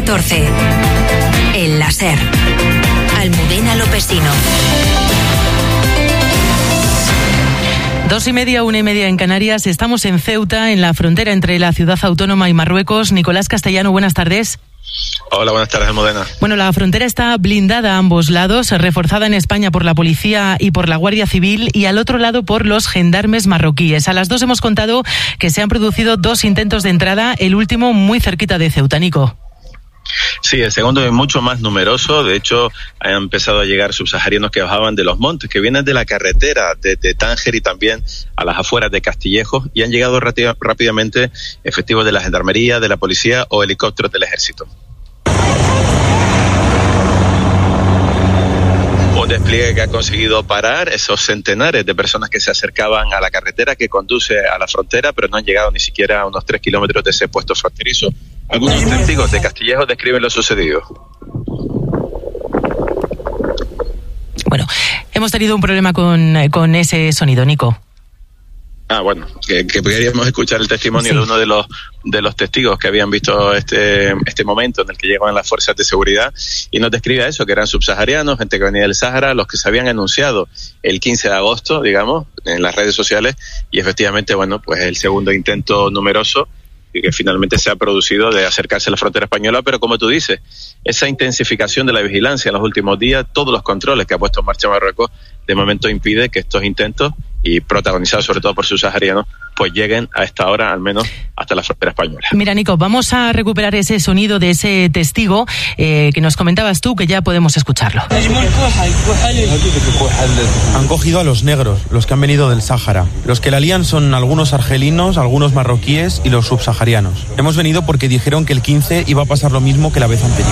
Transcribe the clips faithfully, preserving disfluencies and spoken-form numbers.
catorce. El láser. Almudena Lopesino. Dos y media, una y media en Canarias. Estamos en Ceuta, en la frontera entre la ciudad autónoma y Marruecos. Nicolás Castellano, buenas tardes. Hola, buenas tardes, Almudena. Bueno, la frontera está blindada a ambos lados, reforzada en España por la policía y por la Guardia Civil, y al otro lado por los gendarmes marroquíes. A las dos hemos contado que se han producido dos intentos de entrada, el último muy cerquita de Ceuta. Nico. Sí, el segundo es mucho más numeroso. De hecho, han empezado a llegar subsaharianos que bajaban de los montes, que vienen de la carretera de, de Tánger y también a las afueras de Castillejo, y han llegado rápida, rápidamente efectivos de la gendarmería, de la policía o helicópteros del ejército. Un despliegue que ha conseguido parar esos centenares de personas que se acercaban a la carretera que conduce a la frontera, pero no han llegado ni siquiera a unos tres kilómetros de ese puesto fronterizo. Algunos testigos de Castillejo describen lo sucedido. Bueno, hemos tenido un problema con, con ese sonido, Nico. Ah, bueno, que, que queríamos escuchar el testimonio sí. de uno de los de los testigos que habían visto este este momento en el que llegaban las fuerzas de seguridad, y nos describe eso, que eran subsaharianos, gente que venía del Sáhara, los que se habían anunciado el quince de agosto, digamos, en las redes sociales, y efectivamente, bueno, pues el segundo intento numeroso y que finalmente se ha producido de acercarse a la frontera española, pero como tú dices, esa intensificación de la vigilancia en los últimos días, todos los controles que ha puesto en marcha Marruecos, de momento impide que estos intentos, y protagonizados sobre todo por subsaharianos, pues lleguen a esta hora al menos hasta la frontera española. Mira, Nico, vamos a recuperar ese sonido de ese testigo eh, que nos comentabas tú, que ya podemos escucharlo. Han cogido a los negros, los que han venido del Sáhara. Los que la lían son algunos argelinos, algunos marroquíes y los subsaharianos. Hemos venido porque dijeron que el quince iba a pasar lo mismo que la vez anterior.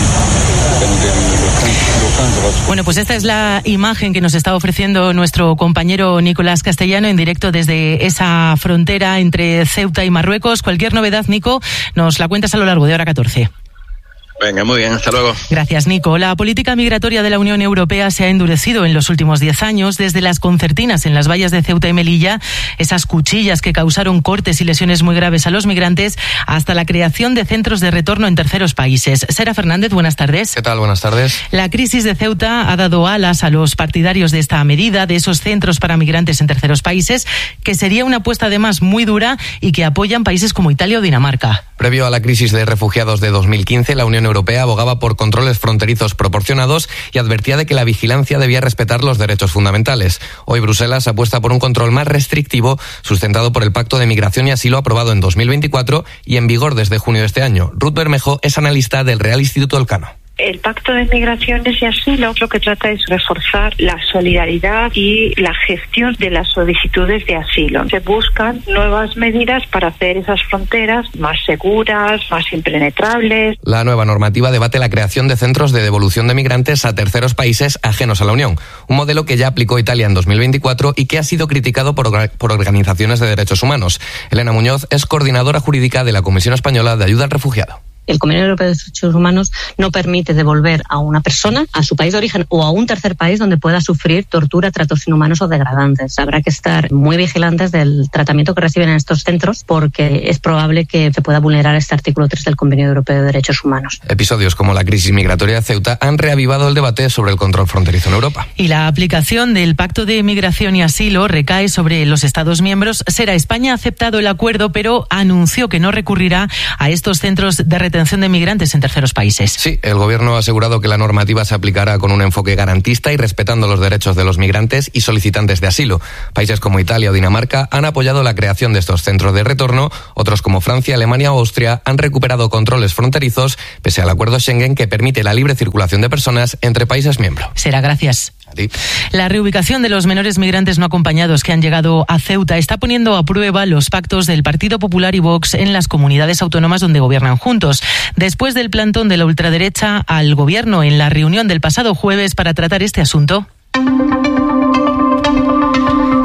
Bueno, pues esta es la imagen que nos está ofreciendo nuestro compañero Nicolás Castellano en directo desde esa frontera entre Ceuta y Marruecos. Cualquier novedad, Nico, nos la cuentas a lo largo de Hora catorce. Venga, muy bien, hasta luego. Gracias, Nico. La política migratoria de la Unión Europea se ha endurecido en los últimos diez años, desde las concertinas en las vallas de Ceuta y Melilla, esas cuchillas que causaron cortes y lesiones muy graves a los migrantes, hasta la creación de centros de retorno en terceros países. Sara Fernández, buenas tardes. ¿Qué tal? Buenas tardes. La crisis de Ceuta ha dado alas a los partidarios de esta medida, de esos centros para migrantes en terceros países, que sería una apuesta además muy dura y que apoyan países como Italia o Dinamarca. Previo a la crisis de refugiados de dos mil quince, la Unión Europea abogaba por controles fronterizos proporcionados y advertía de que la vigilancia debía respetar los derechos fundamentales. Hoy Bruselas apuesta por un control más restrictivo, sustentado por el Pacto de Migración y Asilo aprobado en dos mil veinticuatro y en vigor desde junio de este año. Ruth Bermejo es analista del Real Instituto Elcano. El Pacto de Migraciones y Asilo lo que trata es reforzar la solidaridad y la gestión de las solicitudes de asilo. Se buscan nuevas medidas para hacer esas fronteras más seguras, más impenetrables. La nueva normativa debate la creación de centros de devolución de migrantes a terceros países ajenos a la Unión, un modelo que ya aplicó Italia en dos mil veinticuatro y que ha sido criticado por, por organizaciones de derechos humanos. Elena Muñoz es coordinadora jurídica de la Comisión Española de Ayuda al Refugiado. El Convenio Europeo de Derechos Humanos no permite devolver a una persona a su país de origen o a un tercer país donde pueda sufrir tortura, tratos inhumanos o degradantes. Habrá que estar muy vigilantes del tratamiento que reciben en estos centros, porque es probable que se pueda vulnerar este artículo tres del Convenio Europeo de Derechos Humanos. Episodios como la crisis migratoria de Ceuta han reavivado el debate sobre el control fronterizo en Europa. Y la aplicación del Pacto de Migración y Asilo recae sobre los Estados miembros. Será España ha aceptado el acuerdo, pero anunció que no recurrirá a estos centros de retención de migrantes en terceros países. Sí, el gobierno ha asegurado que la normativa se aplicará con un enfoque garantista y respetando los derechos de los migrantes y solicitantes de asilo. Países como Italia o Dinamarca han apoyado la creación de estos centros de retorno. Otros como Francia, Alemania o Austria han recuperado controles fronterizos pese al acuerdo Schengen que permite la libre circulación de personas entre países miembros. Será gracias. A ti. La reubicación de los menores migrantes no acompañados que han llegado a Ceuta está poniendo a prueba los pactos del Partido Popular y Vox en las comunidades autónomas donde gobiernan juntos. Después del plantón de la ultraderecha al gobierno en la reunión del pasado jueves para tratar este asunto,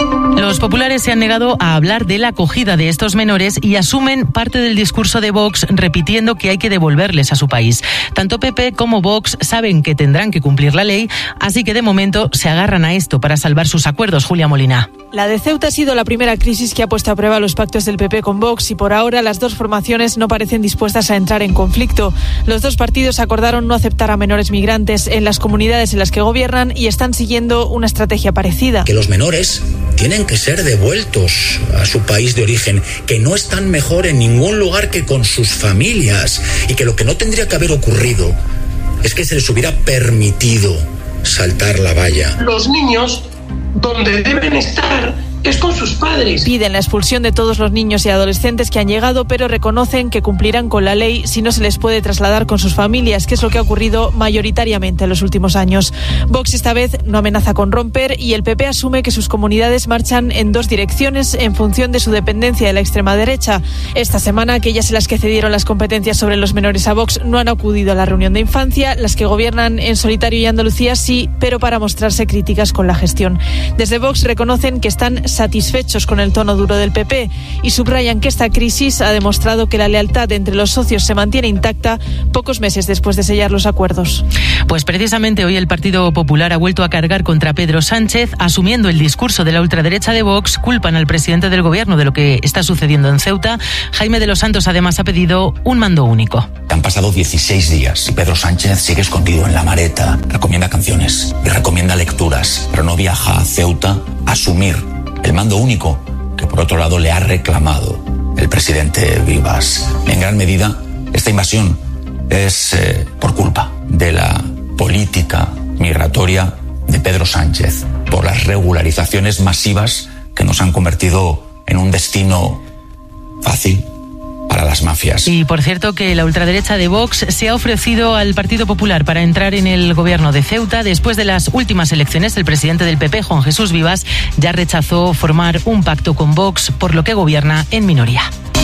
Los populares se han negado a hablar de la acogida de estos menores y asumen parte del discurso de Vox repitiendo que hay que devolverles a su país. Tanto P P como Vox saben que tendrán que cumplir la ley, así que de momento se agarran a esto para salvar sus acuerdos. Julia Molina. La de Ceuta ha sido la primera crisis que ha puesto a prueba los pactos del P P con Vox y por ahora las dos formaciones no parecen dispuestas a entrar en conflicto. Los dos partidos acordaron no aceptar a menores migrantes en las comunidades en las que gobiernan y están siguiendo una estrategia parecida. Que los menores tienen que ser devueltos a su país de origen, que no están mejor en ningún lugar que con sus familias y que lo que no tendría que haber ocurrido es que se les hubiera permitido saltar la valla. Los niños donde deben estar es con sus padres. Piden la expulsión de todos los niños y adolescentes que han llegado, pero reconocen que cumplirán con la ley si no se les puede trasladar con sus familias, que es lo que ha ocurrido mayoritariamente en los últimos años. Vox esta vez no amenaza con romper y el P P asume que sus comunidades marchan en dos direcciones en función de su dependencia de la extrema derecha. Esta semana, aquellas en las que cedieron las competencias sobre los menores a Vox no han acudido a la reunión de infancia, las que gobiernan en solitario y Andalucía sí, pero para mostrarse críticas con la gestión. Desde Vox reconocen que están satisfechos con el tono duro del P P y subrayan que esta crisis ha demostrado que la lealtad entre los socios se mantiene intacta pocos meses después de sellar los acuerdos. Pues precisamente hoy el Partido Popular ha vuelto a cargar contra Pedro Sánchez, asumiendo el discurso de la ultraderecha de Vox. Culpan al presidente del gobierno de lo que está sucediendo en Ceuta. Jaime de los Santos además ha pedido un mando único. Han pasado dieciséis días y Pedro Sánchez sigue escondido en la maleta. Recomienda canciones y recomienda lecturas, pero no viaja a Ceuta a asumir el mando único que por otro lado le ha reclamado el presidente Vivas. En gran medida, esta invasión es eh, por culpa de la política migratoria de Pedro Sánchez, por las regularizaciones masivas que nos han convertido en un destino fácil para las mafias. Y por cierto que la ultraderecha de Vox se ha ofrecido al Partido Popular para entrar en el gobierno de Ceuta. Después de las últimas elecciones, el presidente del P P, Juan Jesús Vivas, ya rechazó formar un pacto con Vox, por lo que gobierna en minoría.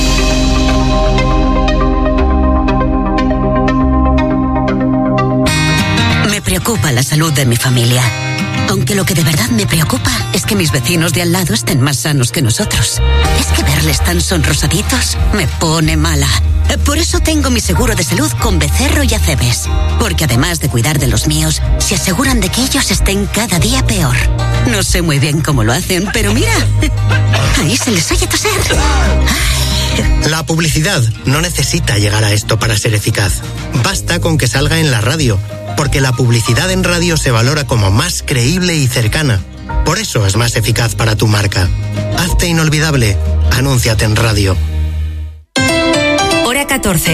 Me preocupa la salud de mi familia. Aunque lo que de verdad me preocupa es que mis vecinos de al lado estén más sanos que nosotros. Es que verles tan sonrosaditos me pone mala. Por eso tengo mi seguro de salud con Becerro y Acebes. Porque además de cuidar de los míos, se aseguran de que ellos estén cada día peor. No sé muy bien cómo lo hacen, pero mira, ahí se les oye toser. La publicidad no necesita llegar a esto para ser eficaz. Basta con que salga en la radio, porque la publicidad en radio se valora como más creíble y cercana. Por eso es más eficaz para tu marca. Hazte inolvidable. Anúnciate en radio. Hora catorce.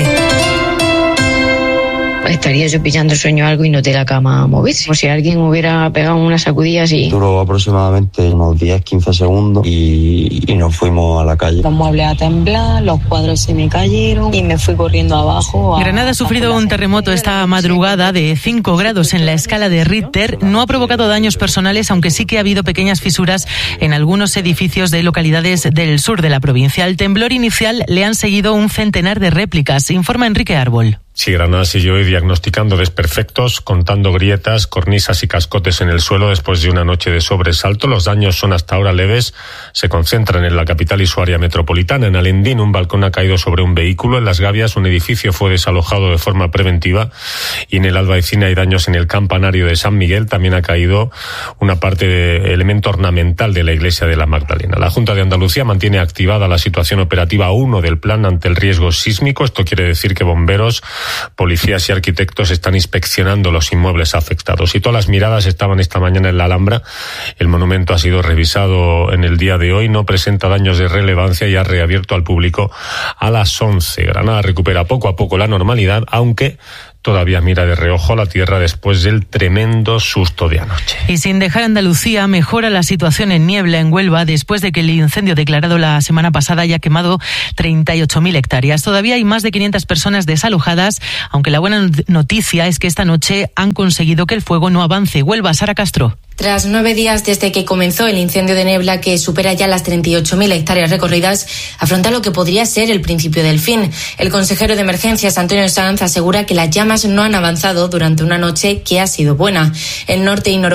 Estaría yo pillando sueño o algo y noté la cama moverse. Como si alguien hubiera pegado una sacudida así. Duró aproximadamente unos diez a quince segundos y, y nos fuimos a la calle. Los muebles a temblar, los cuadros se me cayeron y me fui corriendo abajo. A, Granada ha sufrido un terremoto esta madrugada de cinco grados en la escala de Richter. No ha provocado daños personales, aunque sí que ha habido pequeñas fisuras en algunos edificios de localidades del sur de la provincia. Al temblor inicial le han seguido un centenar de réplicas, informa Enrique Árbol. Sí, Granada sigue hoy diagnosticando desperfectos, contando grietas, cornisas y cascotes en el suelo después de una noche de sobresalto. Los daños son hasta ahora leves. Se concentran en la capital y su área metropolitana. En Alendín, un balcón ha caído sobre un vehículo. En Las Gavias, un edificio fue desalojado de forma preventiva. Y en el Albaicín hay daños en el campanario de San Miguel. También ha caído una parte de elemento ornamental de la iglesia de la Magdalena. La Junta de Andalucía mantiene activada la situación operativa uno del plan ante el riesgo sísmico. Esto quiere decir que bomberos, policías y arquitectos están inspeccionando los inmuebles afectados y todas las miradas estaban esta mañana en la Alhambra. El monumento ha sido revisado en el día de hoy, no presenta daños de relevancia y ha reabierto al público a las once. Granada recupera poco a poco la normalidad, aunque todavía mira de reojo la tierra después del tremendo susto de anoche. Y sin dejar Andalucía, mejora la situación en Niebla, en Huelva, después de que el incendio declarado la semana pasada haya quemado treinta y ocho mil hectáreas. Todavía hay más de quinientas personas desalojadas, aunque la buena noticia es que esta noche han conseguido que el fuego no avance. Huelva, Sara Castro. Tras nueve días desde que comenzó el incendio de Niebla, que supera ya las treinta y ocho mil hectáreas recorridas, afronta lo que podría ser el principio del fin. El consejero de Emergencias, Antonio Sanz, asegura que las llamas no han avanzado durante una noche que ha sido buena. El norte y noroeste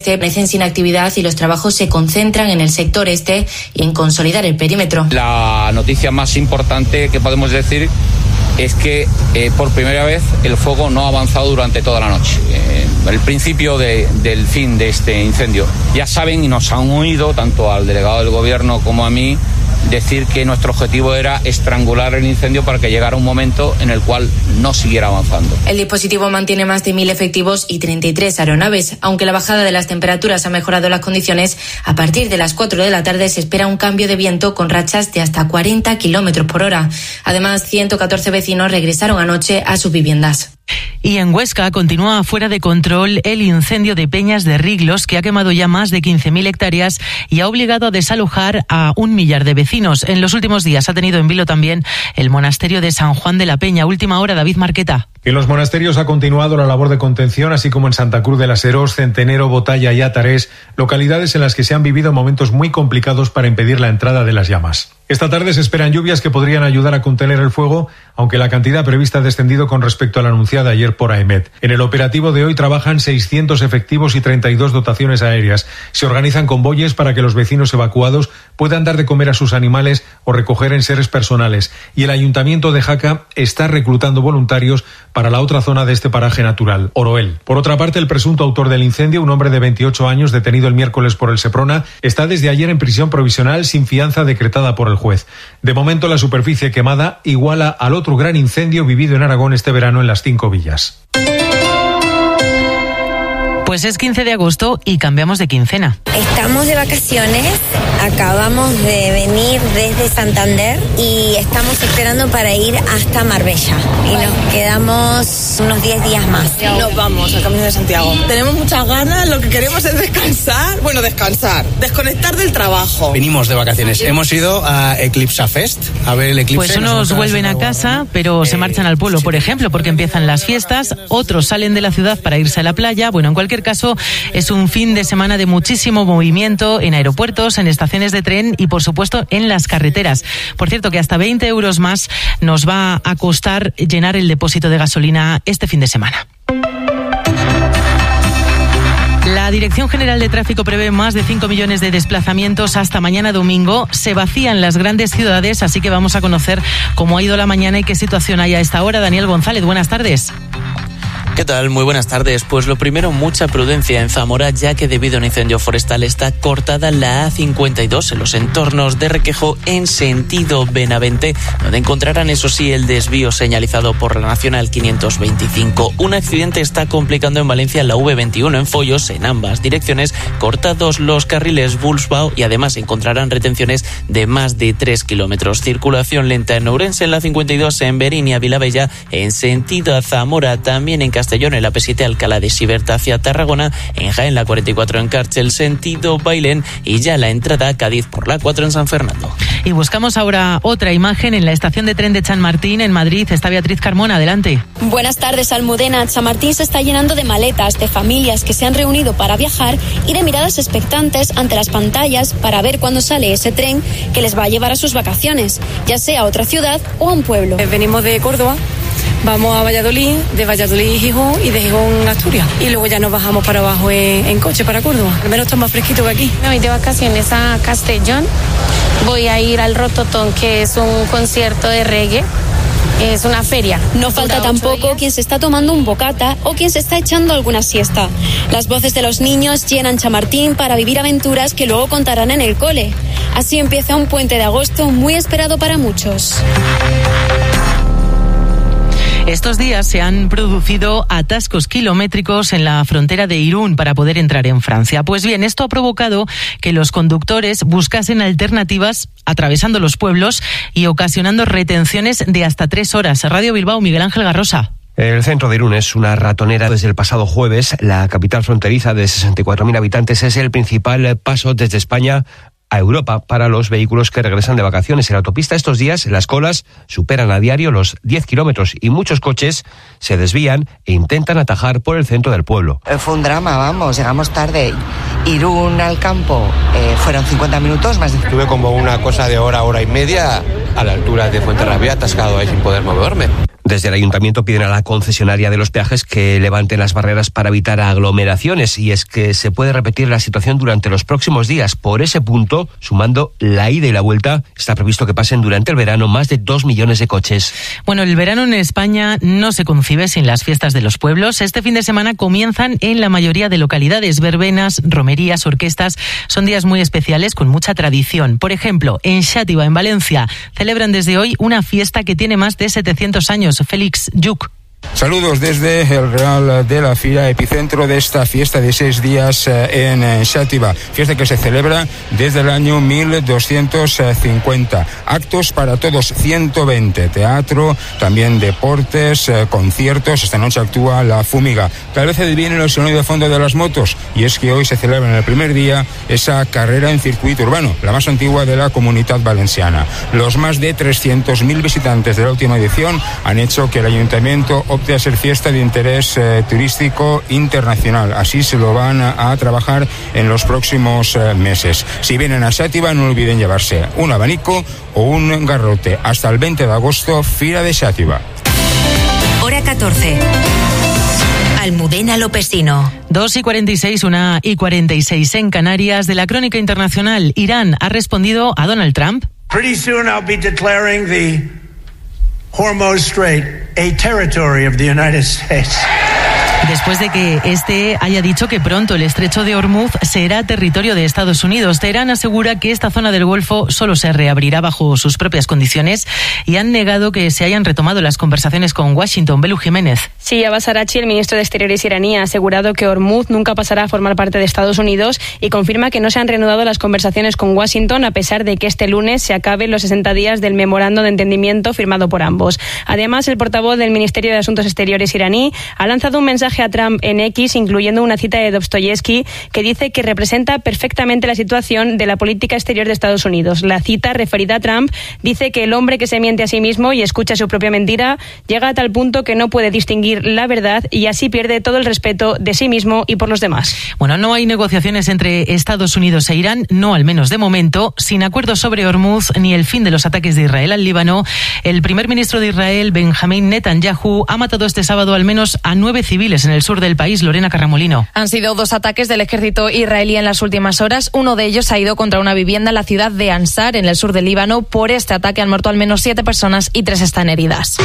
permanecen sin actividad y los trabajos se concentran en el sector este y en consolidar el perímetro. La noticia más importante que podemos decir es que eh, por primera vez el fuego no ha avanzado durante toda la noche. Eh, el principio de, del fin de este incendio. Ya saben y nos han oído, tanto al delegado del gobierno como a mí, decir que nuestro objetivo era estrangular el incendio para que llegara un momento en el cual no siguiera avanzando. El dispositivo mantiene más de mil efectivos y treinta y tres aeronaves. Aunque la bajada de las temperaturas ha mejorado las condiciones, a partir de las cuatro de la tarde se espera un cambio de viento con rachas de hasta cuarenta kilómetros por hora. Además, ciento catorce vecinos regresaron anoche a sus viviendas. Y en Huesca continúa fuera de control el incendio de Peñas de Riglos, que ha quemado ya más de quince mil hectáreas y ha obligado a desalojar a un millar de vecinos. En los últimos días ha tenido en vilo también el monasterio de San Juan de la Peña. Última hora, David Marqueta. En los monasterios ha continuado la labor de contención, así como en Santa Cruz de las Heros, Centenero, Botalla y Atarés, localidades en las que se han vivido momentos muy complicados para impedir la entrada de las llamas. Esta tarde se esperan lluvias que podrían ayudar a contener el fuego, aunque la cantidad prevista ha descendido con respecto a la anunciada ayer por AEMET. En el operativo de hoy trabajan seiscientos efectivos y treinta y dos dotaciones aéreas. Se organizan convoyes para que los vecinos evacuados puedan dar de comer a sus animales o recoger enseres personales. Y el Ayuntamiento de Jaca está reclutando voluntarios para la otra zona de este paraje natural, Oroel. Por otra parte, el presunto autor del incendio, un hombre de veintiocho años detenido el miércoles por el Seprona, está desde ayer en prisión provisional sin fianza decretada por el juez. De momento, la superficie quemada iguala al otro gran incendio vivido en Aragón este verano en las Cinco Villas. Pues es quince de agosto y cambiamos de quincena. Estamos de vacaciones, acabamos de venir desde Santander y estamos esperando para ir hasta Marbella. Y nos quedamos unos diez días más. Nos vamos al Camino de Santiago. Tenemos muchas ganas, lo que queremos es descansar. Bueno, descansar, desconectar del trabajo. Venimos de vacaciones. Hemos ido a Eclipse Fest a ver el eclipse. Pues unos vuelven a casa, pero eh, se marchan al pueblo, por ejemplo, porque empiezan las fiestas. Otros salen de la ciudad para irse a la playa. Bueno, en cualquier caso, es un fin de semana de muchísimo movimiento en aeropuertos, en estaciones de tren y, por supuesto, en las carreteras. Por cierto, que hasta veinte euros más nos va a costar llenar el depósito de gasolina este fin de semana. La Dirección General de Tráfico prevé más de cinco millones de desplazamientos hasta mañana domingo. Se vacían las grandes ciudades, así que vamos a conocer cómo ha ido la mañana y qué situación hay a esta hora. Daniel González, buenas tardes. ¿Qué tal? Muy buenas tardes. Pues lo primero, mucha prudencia en Zamora, ya que debido a un incendio forestal está cortada la A cincuenta y dos en los entornos de Requejo en sentido Benavente, donde encontrarán, eso sí, el desvío señalizado por la Nacional quinientos veinticinco. Un accidente está complicando en Valencia la V veintiuno en Follos, en ambas direcciones, cortados los carriles Bulsbao y además encontrarán retenciones de más de tres kilómetros. Circulación lenta en Ourense, en la cincuenta y dos en Berín y a Vilabella, en sentido a Zamora, también en Castellón, en la P siete Alcalá de Siberta hacia Tarragona, en Jaén la cuarenta y cuatro en Cárcel, sentido Bailén, y ya la entrada a Cádiz por la cuatro en San Fernando. Y buscamos ahora otra imagen en la estación de tren de Chamartín, en Madrid. Está Beatriz Carmona, adelante. Buenas tardes, Almudena. Chamartín se está llenando de maletas, de familias que se han reunido para viajar y de miradas expectantes ante las pantallas para ver cuándo sale ese tren que les va a llevar a sus vacaciones, ya sea a otra ciudad o a un pueblo. Venimos de Córdoba, vamos a Valladolid, de Valladolid Gijón y de Gijón Asturias. Y luego ya nos bajamos para abajo en, en coche para Córdoba. Primero está más fresquito que aquí. Me voy de vacaciones a Castellón. Voy a ir al Rototón, que es un concierto de reggae. Es una feria. No falta tampoco quien se está tomando un bocata o quien se está echando alguna siesta. Las voces de los niños llenan Chamartín para vivir aventuras que luego contarán en el cole. Así empieza un puente de agosto muy esperado para muchos. Estos días se han producido atascos kilométricos en la frontera de Irún para poder entrar en Francia. Pues bien, esto ha provocado que los conductores buscasen alternativas atravesando los pueblos y ocasionando retenciones de hasta tres horas. Radio Bilbao, Miguel Ángel Garrosa. El centro de Irún es una ratonera. Desde el pasado jueves, la capital fronteriza de sesenta y cuatro mil habitantes es el principal paso desde España a Europa para los vehículos que regresan de vacaciones. En la autopista estos días las colas superan a diario los diez kilómetros y muchos coches se desvían e intentan atajar por el centro del pueblo. Fue un drama, vamos, llegamos tarde. Irún al campo eh, fueron cincuenta minutos más. De... Tuve como una cosa de hora, hora y media a la altura de Fuenterrabía, atascado ahí sin poder moverme. Desde el ayuntamiento piden a la concesionaria de los peajes que levanten las barreras para evitar aglomeraciones, y es que se puede repetir la situación durante los próximos días. Por ese punto, sumando la ida y la vuelta, está previsto que pasen durante el verano más de dos millones de coches. Bueno, el verano en España no se concibe sin las fiestas de los pueblos. Este fin de semana comienzan en la mayoría de localidades. Verbenas, romerías, orquestas, son días muy especiales con mucha tradición. Por ejemplo, en Xàtiva, en Valencia, celebran desde hoy una fiesta que tiene más de setecientos años. Félix Lluc. Saludos desde el Real de la Fira, epicentro de esta fiesta de seis días en Xàtiva, fiesta que se celebra desde el año mil doscientos cincuenta. Actos para todos, ciento veinte, teatro, también deportes, conciertos. Esta noche actúa La Fúmiga. Tal vez adivinen el sonido de fondo de las motos, y es que hoy se celebra en el primer día esa carrera en circuito urbano, la más antigua de la Comunitat Valenciana. Los más de trescientos mil visitantes de la última edición han hecho que el ayuntamiento opte a ser fiesta de interés eh, turístico internacional. Así se lo van a, a trabajar en los próximos eh, meses. Si vienen a Xàtiva, no olviden llevarse un abanico o un garrote. Hasta el veinte de agosto, Fira de Xàtiva. Hora catorce. Almudena Lopesino. dos y cuarenta y seis, una y cuarenta y seis en Canarias. De la crónica internacional, Irán ha respondido a Donald Trump. Pretty soon I'll be declaring the Hormuz Strait a territory of the United States. Después de que este haya dicho que pronto el estrecho de Hormuz será territorio de Estados Unidos, Teherán asegura que esta zona del Golfo solo se reabrirá bajo sus propias condiciones y han negado que se hayan retomado las conversaciones con Washington. Belu Jiménez. Sí, Abbas Araghchi, el ministro de Exteriores iraní, ha asegurado que Hormuz nunca pasará a formar parte de Estados Unidos y confirma que no se han reanudado las conversaciones con Washington a pesar de que este lunes se acaben los sesenta días del memorando de entendimiento firmado por ambos. Además, el portavoz del Ministerio de Asuntos Exteriores iraní ha lanzado un mensaje a Trump en X, incluyendo una cita de Dostoyevsky, que dice que representa perfectamente la situación de la política exterior de Estados Unidos. La cita referida a Trump dice que el hombre que se miente a sí mismo y escucha su propia mentira llega a tal punto que no puede distinguir la verdad y así pierde todo el respeto de sí mismo y por los demás. Bueno, no hay negociaciones entre Estados Unidos e Irán, no al menos de momento, sin acuerdo sobre Hormuz ni el fin de los ataques de Israel al Líbano. El primer ministro de Israel, Benjamín Netanyahu, ha matado este sábado al menos a nueve civiles en el sur del país. Lorena Carramolino. Han sido dos ataques del ejército israelí en las últimas horas. Uno de ellos ha ido contra una vivienda en la ciudad de Ansar, en el sur del Líbano. Por este ataque han muerto al menos siete personas y tres están heridas.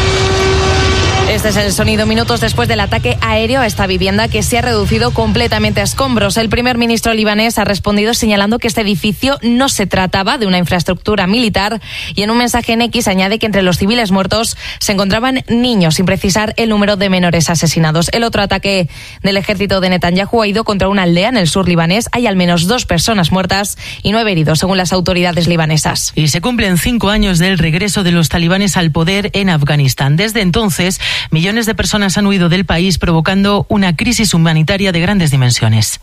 Este es el sonido minutos después del ataque aéreo a esta vivienda, que se ha reducido completamente a escombros. El primer ministro libanés ha respondido señalando que este edificio no se trataba de una infraestructura militar y en un mensaje en X añade que entre los civiles muertos se encontraban niños, sin precisar el número de menores asesinados. El otro ataque del ejército de Netanyahu ha ido contra una aldea en el sur libanés. Hay al menos dos personas muertas y nueve heridos, según las autoridades libanesas. Y se cumplen cinco años del regreso de los talibanes al poder en Afganistán. Desde entonces, millones de personas han huido del país, provocando una crisis humanitaria de grandes dimensiones.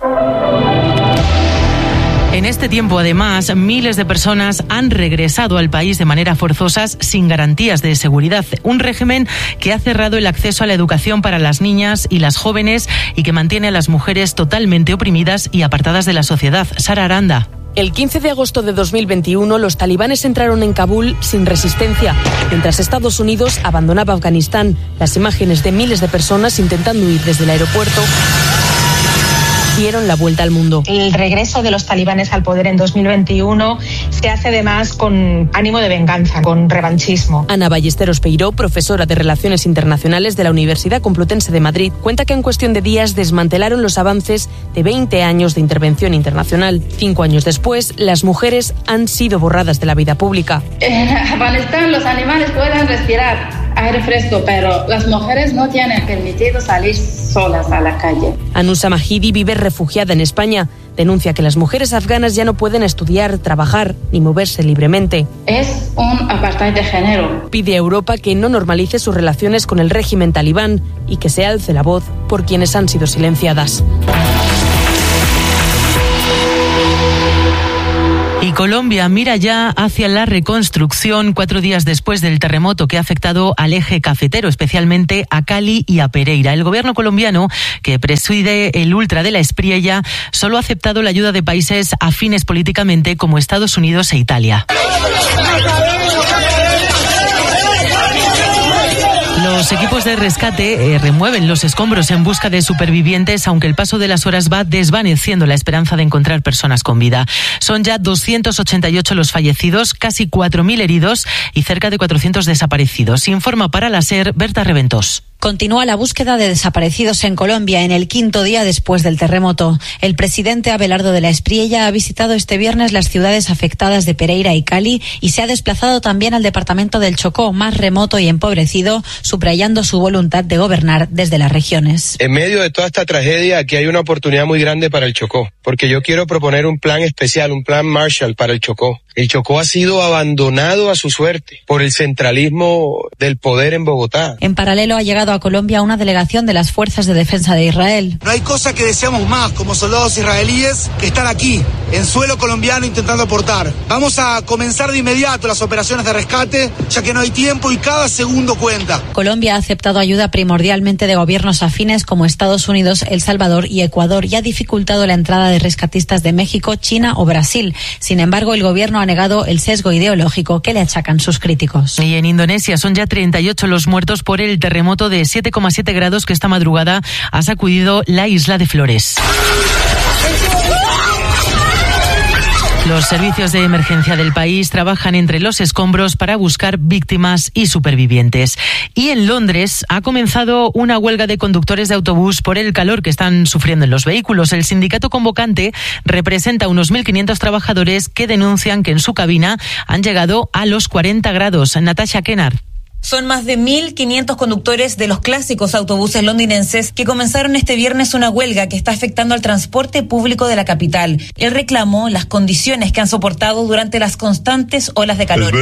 En este tiempo, además, miles de personas han regresado al país de manera forzosa sin garantías de seguridad. Un régimen que ha cerrado el acceso a la educación para las niñas y las jóvenes y que mantiene a las mujeres totalmente oprimidas y apartadas de la sociedad. Sara Aranda. El quince de agosto de dos mil veintiuno, los talibanes entraron en Kabul sin resistencia, mientras Estados Unidos abandonaba Afganistán. Las imágenes de miles de personas intentando huir desde el aeropuerto dieron la vuelta al mundo. El regreso de los talibanes al poder en dos mil veintiuno se hace además con ánimo de venganza, con revanchismo. Ana Ballesteros Peiró, profesora de Relaciones Internacionales de la Universidad Complutense de Madrid, cuenta que en cuestión de días desmantelaron los avances de veinte años de intervención internacional. Cinco años después, las mujeres han sido borradas de la vida pública. En Afganistán los animales pueden respirar aire fresco, pero las mujeres no tienen permitido salir solas a la calle. Anusa Mahidi vive refugiada en España. Denuncia que las mujeres afganas ya no pueden estudiar, trabajar ni moverse libremente. Es un apartheid de género. Pide a Europa que no normalice sus relaciones con el régimen talibán y que se alce la voz por quienes han sido silenciadas. Y Colombia mira ya hacia la reconstrucción cuatro días después del terremoto que ha afectado al eje cafetero, especialmente a Cali y a Pereira. El gobierno colombiano, que preside el Ultra de la Espriella, solo ha aceptado la ayuda de países afines políticamente como Estados Unidos e Italia. Los equipos de rescate eh, remueven los escombros en busca de supervivientes, aunque el paso de las horas va desvaneciendo la esperanza de encontrar personas con vida. Son ya doscientos ochenta y ocho los fallecidos, casi cuatro mil heridos y cerca de cuatrocientos desaparecidos. Informa para la SER Berta Reventós. Continúa la búsqueda de desaparecidos en Colombia en el quinto día después del terremoto. El presidente Abelardo de la Espriella ha visitado este viernes las ciudades afectadas de Pereira y Cali y se ha desplazado también al departamento del Chocó, más remoto y empobrecido, subrayando su voluntad de gobernar desde las regiones. En medio de toda esta tragedia, aquí hay una oportunidad muy grande para el Chocó, porque yo quiero proponer un plan especial, un plan Marshall para el Chocó. El Chocó ha sido abandonado a su suerte por el centralismo del poder en Bogotá. En paralelo ha llegado a Colombia una delegación de las Fuerzas de Defensa de Israel. No hay cosa que deseamos más como soldados israelíes que estar aquí, en suelo colombiano, intentando aportar. Vamos a comenzar de inmediato las operaciones de rescate, ya que no hay tiempo y cada segundo cuenta. Colombia ha aceptado ayuda primordialmente de gobiernos afines como Estados Unidos, El Salvador y Ecuador y ha dificultado la entrada de rescatistas de México, China o Brasil. Sin embargo, el gobierno ha negado el sesgo ideológico que le achacan sus críticos. Y en Indonesia son ya treinta y ocho los muertos por el terremoto de siete coma siete grados que esta madrugada ha sacudido la isla de Flores. Los servicios de emergencia del país trabajan entre los escombros para buscar víctimas y supervivientes. Y en Londres ha comenzado una huelga de conductores de autobús por el calor que están sufriendo en los vehículos. El sindicato convocante representa a unos mil quinientos trabajadores que denuncian que en su cabina han llegado a los cuarenta grados. Natasha Kennard. Son más de mil quinientos conductores de los clásicos autobuses londinenses que comenzaron este viernes una huelga que está afectando al transporte público de la capital. El reclamo, las condiciones que han soportado durante las constantes olas de calor.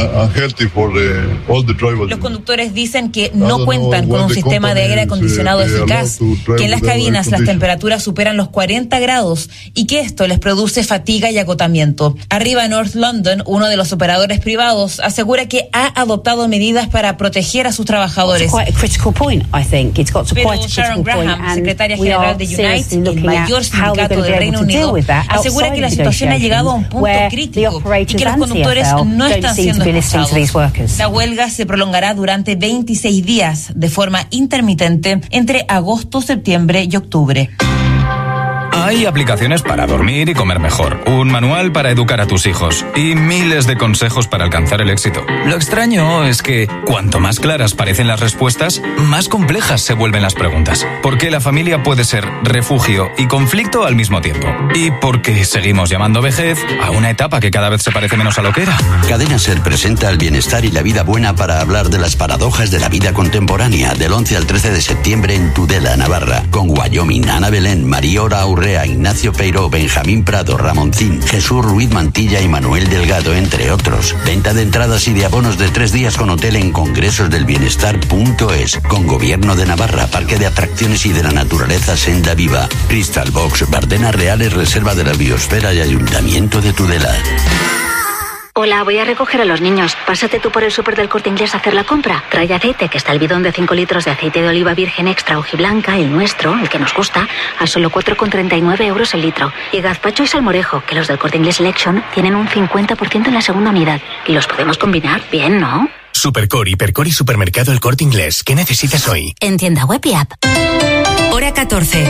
Los conductores dicen que no cuentan con un sistema de aire acondicionado eficaz, que en las cabinas las temperaturas superan los cuarenta grados y que esto les produce fatiga y agotamiento. Arriva North London, uno de los operadores privados, asegura que ha adoptado medidas para proteger a sus trabajadores. Pero Sharon Graham, secretaria general de Unite, el mayor sindicato del Reino Unido, asegura que la situación ha llegado a un punto crítico y que los conductores no están siendo escuchados. La huelga se prolongará durante veintiséis días de forma intermitente entre agosto, septiembre y octubre. Hay aplicaciones para dormir y comer mejor, un manual para educar a tus hijos y miles de consejos para alcanzar el éxito. Lo extraño es que cuanto más claras parecen las respuestas, más complejas se vuelven las preguntas. Porque la familia puede ser refugio y conflicto al mismo tiempo. Y porque seguimos llamando vejez a una etapa que cada vez se parece menos a lo que era. Cadena SER presenta el bienestar y la vida buena para hablar de las paradojas de la vida contemporánea del once al trece de septiembre en Tudela, Navarra, con Wyoming, Ana Belén, Mariora Aurrea, Ignacio Peiró, Benjamín Prado, Ramoncín, Jesús Ruiz Mantilla y Manuel Delgado, entre otros. Venta de entradas y de abonos de tres días con hotel en congresosdelbienestar punto es, con Gobierno de Navarra, Parque de Atracciones y de la Naturaleza Senda Viva, Crystal Box, Bardenas Reales, Reserva de la Biosfera y Ayuntamiento de Tudela. Hola, voy a recoger a los niños. Pásate tú por el súper del Corte Inglés a hacer la compra. Trae aceite, que está el bidón de cinco litros de aceite de oliva virgen extra hojiblanca, el nuestro, el que nos gusta, a solo cuatro con treinta y nueve euros el litro. Y gazpacho y salmorejo, que los del Corte Inglés Selection tienen un cincuenta por ciento en la segunda unidad. Y los podemos combinar bien, ¿no? Supercore, Hipercore y Supermercado El Corte Inglés. ¿Qué necesitas hoy? En tienda web y app. Hora catorce.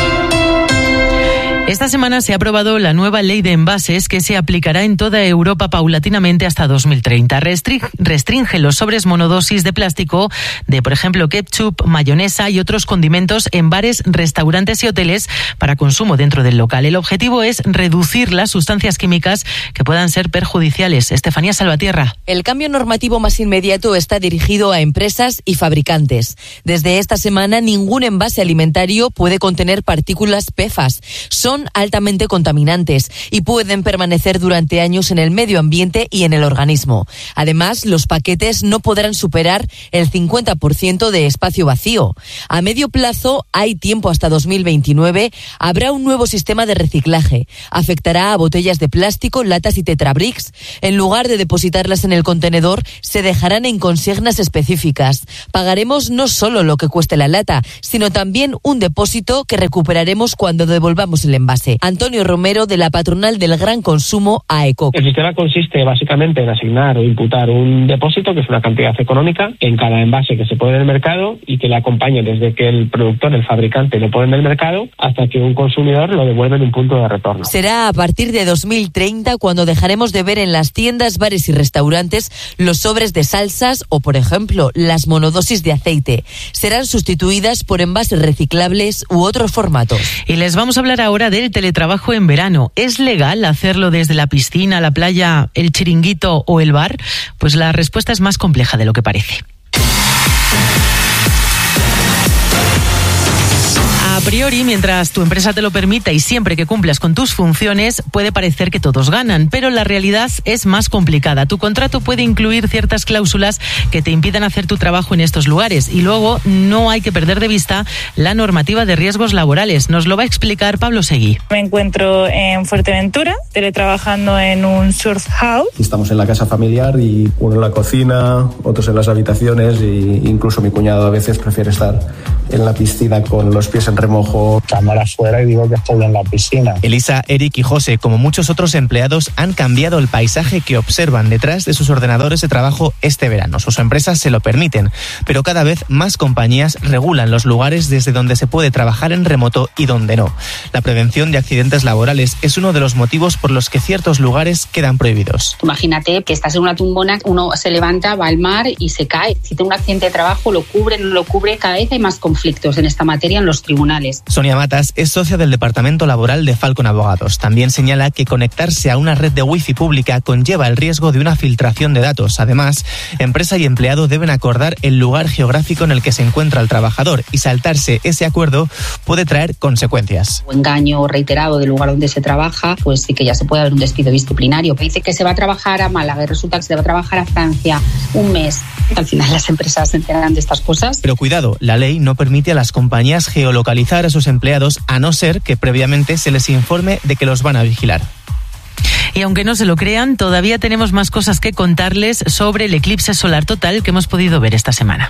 Esta semana se ha aprobado la nueva ley de envases que se aplicará en toda Europa paulatinamente hasta dos mil treinta. Restring- restringe los sobres monodosis de plástico de, por ejemplo, ketchup, mayonesa y otros condimentos en bares, restaurantes y hoteles para consumo dentro del local. El objetivo es reducir las sustancias químicas que puedan ser perjudiciales. Estefanía Salvatierra. El cambio normativo más inmediato está dirigido a empresas y fabricantes. Desde esta semana, ningún envase alimentario puede contener partículas P F A S. Son altamente contaminantes y pueden permanecer durante años en el medio ambiente y en el organismo. Además, los paquetes no podrán superar el cincuenta por ciento de espacio vacío. A medio plazo, hay tiempo hasta dos mil veintinueve, habrá un nuevo sistema de reciclaje. Afectará a botellas de plástico, latas y tetrabricks. En lugar de depositarlas en el contenedor, se dejarán en consignas específicas. Pagaremos no solo lo que cueste la lata, sino también un depósito que recuperaremos cuando devolvamos el envase. envase. Antonio Romero, de la patronal del gran consumo, AECOC. El sistema consiste básicamente en asignar o imputar un depósito, que es una cantidad económica, en cada envase que se pone en el mercado y que le acompañe desde que el productor, el fabricante, lo pone en el mercado hasta que un consumidor lo devuelve en un punto de retorno. Será a partir de dos mil treinta cuando dejaremos de ver en las tiendas, bares y restaurantes los sobres de salsas o, por ejemplo, las monodosis de aceite. Serán sustituidas por envases reciclables u otros formatos. Y les vamos a hablar ahora del teletrabajo en verano. ¿Es legal hacerlo desde la piscina, la playa, el chiringuito o el bar? Pues la respuesta es más compleja de lo que parece. A priori, mientras tu empresa te lo permita y siempre que cumplas con tus funciones, puede parecer que todos ganan, pero la realidad es más complicada. Tu contrato puede incluir ciertas cláusulas que te impidan hacer tu trabajo en estos lugares y luego no hay que perder de vista la normativa de riesgos laborales. Nos lo va a explicar Pablo Seguí. Me encuentro en Fuerteventura, teletrabajando en un surf house. Estamos en la casa familiar y uno en la cocina, otros en las habitaciones e incluso mi cuñado a veces prefiere estar en la piscina con los pies en remojo. Cámara afuera y digo que estoy en la piscina. Elisa, Eric y José, como muchos otros empleados, han cambiado el paisaje que observan detrás de sus ordenadores de trabajo este verano. Sus empresas se lo permiten, pero cada vez más compañías regulan los lugares desde donde se puede trabajar en remoto y donde no. La prevención de accidentes laborales es uno de los motivos por los que ciertos lugares quedan prohibidos. Imagínate que estás en una tumbona, uno se levanta, va al mar y se cae. Si tiene un accidente de trabajo, lo cubre, no lo cubre. Cada vez hay más conflictos en esta materia en los tribunales. Sonia Matas es socia del Departamento Laboral de Falcon Abogados. También señala que conectarse a una red de wifi pública conlleva el riesgo de una filtración de datos. Además, empresa y empleado deben acordar el lugar geográfico en el que se encuentra el trabajador y saltarse ese acuerdo puede traer consecuencias. O engaño reiterado del lugar donde se trabaja, pues sí que ya se puede haber un despido disciplinario. Dice que se va a trabajar a Málaga y resulta que se va a trabajar a Francia un mes. Al final las empresas se enteran de estas cosas. Pero cuidado, la ley no permite a las compañías geolocalizar a sus empleados a no ser que previamente se les informe de que los van a vigilar. Y aunque no se lo crean, todavía tenemos más cosas que contarles sobre el eclipse solar total que hemos podido ver esta semana.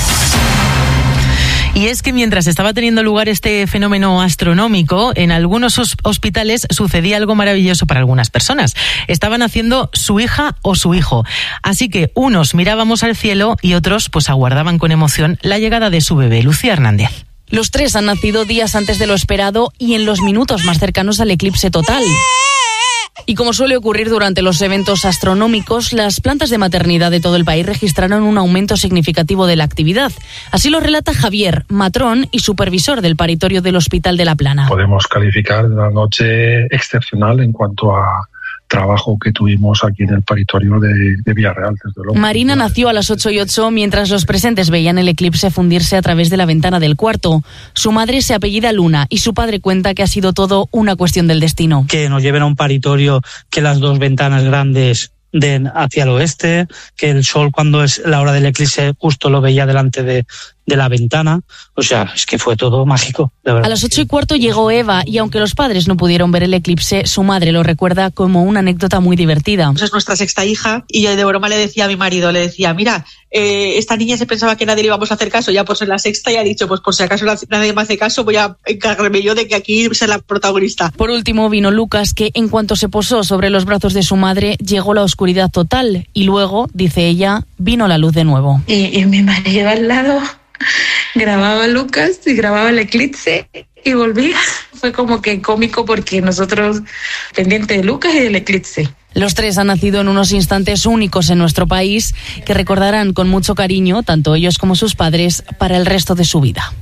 Y es que mientras estaba teniendo lugar este fenómeno astronómico, en algunos hospitales sucedía algo maravilloso para algunas personas. Estaban haciendo su hija o su hijo. Así que unos mirábamos al cielo y otros pues aguardaban con emoción la llegada de su bebé, Lucía Hernández. Los tres han nacido días antes de lo esperado y en los minutos más cercanos al eclipse total. Y como suele ocurrir durante los eventos astronómicos, las plantas de maternidad de todo el país registraron un aumento significativo de la actividad. Así lo relata Javier, matrón y supervisor del paritorio del Hospital de La Plana. Podemos calificar de una noche excepcional en cuanto a trabajo que tuvimos aquí en el paritorio de, de Villarreal, desde luego. Marina nació a las ocho y ocho mientras los presentes veían el eclipse fundirse a través de la ventana del cuarto. Su madre se apellida Luna y su padre cuenta que ha sido todo una cuestión del destino. Que nos lleven a un paritorio, que las dos ventanas grandes den hacia el oeste, que el sol cuando es la hora del eclipse justo lo veía delante de, de la ventana. O sea, es que fue todo mágico, de verdad. A las ocho y cuarto llegó Eva y aunque los padres no pudieron ver el eclipse, su madre lo recuerda como una anécdota muy divertida. Es nuestra sexta hija y yo de broma le decía a mi marido, le decía, mira, eh, esta niña se pensaba que nadie le íbamos a hacer caso ya por ser la sexta y ha dicho, pues por si acaso nadie me hace caso voy a encargarme yo de que aquí sea la protagonista. Por último vino Lucas, que en cuanto se posó sobre los brazos de su madre llegó la oscuridad total y luego, dice ella, vino la luz de nuevo. Y, y mi marido al lado grababa a Lucas y grababa el eclipse y volvía. Fue como que cómico porque nosotros pendientes de Lucas y del eclipse. Los tres han nacido en unos instantes únicos en nuestro país que recordarán con mucho cariño, tanto ellos como sus padres, para el resto de su vida.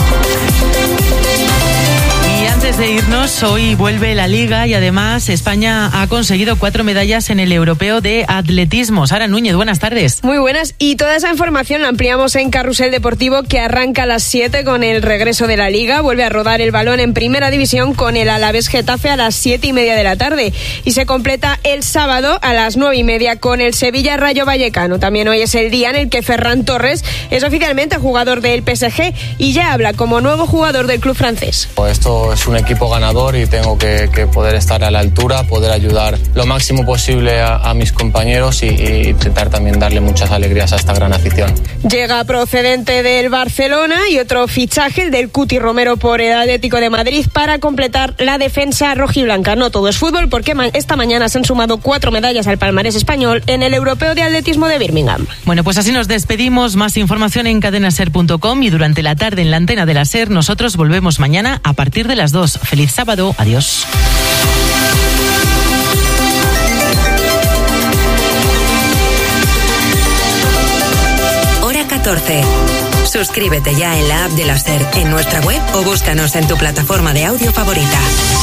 Antes de irnos, hoy vuelve la Liga y además España ha conseguido cuatro medallas en el Europeo de Atletismo. Sara Núñez, buenas tardes. Muy buenas, y toda esa información la ampliamos en Carrusel Deportivo, que arranca a las siete con el regreso de la Liga. Vuelve a rodar el balón en Primera División con el Alavés Getafe a las siete y media de la tarde. Y se completa el sábado a las nueve y media con el Sevilla Rayo Vallecano. También hoy es el día en el que Ferran Torres es oficialmente jugador del P S G y ya habla como nuevo jugador del club francés. Esto es un equipo ganador y tengo que, que poder estar a la altura, poder ayudar lo máximo posible a, a mis compañeros y, y intentar también darle muchas alegrías a esta gran afición. Llega procedente del Barcelona y otro fichaje, el del Cuti Romero por el Atlético de Madrid, para completar la defensa rojiblanca. No todo es fútbol, porque esta mañana se han sumado cuatro medallas al palmarés español en el Europeo de Atletismo de Birmingham. Bueno, pues así nos despedimos. Más información en cadena ser punto com y durante la tarde en la antena de la SER. Nosotros volvemos mañana a partir de las dos. Feliz sábado. Adiós. Hora catorce. Suscríbete ya en la app de la SER, en nuestra web o búscanos en tu plataforma de audio favorita.